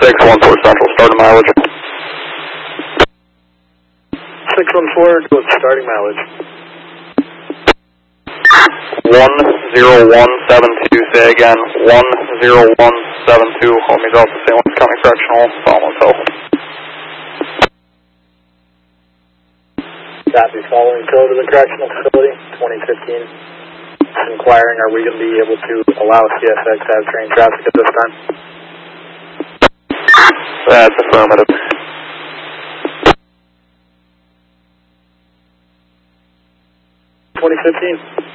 614 Central, starting mileage. 614, go with starting mileage. 10172, say again, 10172, Homie Delta, St. Louis County Correctional, Falmouth Hill. Copy, following code of the correctional facility, 2015. Just inquiring, are we going to be able to allow CSX to have train traffic at this time? That's affirmative. 2015.